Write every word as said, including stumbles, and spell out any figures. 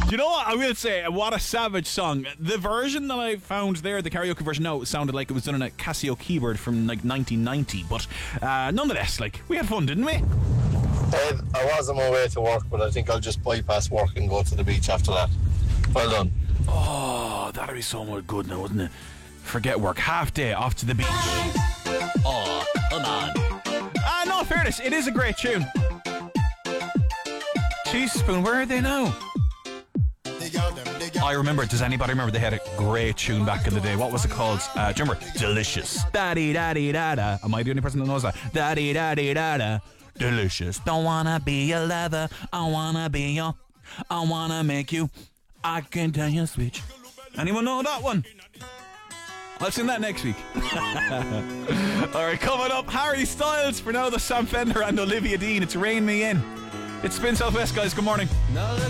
Do you know what? I will say, what a savage song. The version that I found there, the karaoke version, no, it sounded like it was done on a Casio keyboard from like nineteen ninety. But uh, nonetheless, like, we had fun, didn't we? Ed, I was on my way to work, but I think I'll just bypass work and go to the beach after that. Well done. Oh, that'd be so much good now, wouldn't it? Forget work, half day, off to the beach. Oh, come on. Ah, no, fairness, it is a great tune. Teaspoon, where are they now? I remember, does anybody remember they had a great tune back in the day? What was it called? Uh, do you remember? Delicious. Da-dee-da-dee-da-da. Am I the only person that knows that? Da-dee-da-dee-da-da. Delicious. Don't wanna be your lover. I wanna be your. I wanna make you. I can tell you switch. Anyone know that one? I'll sing that next week. Alright, coming up, Harry Styles. For now, the Sam Fender and Olivia Dean. It's Rain Me In. It's Spin Southwest, guys. Good morning.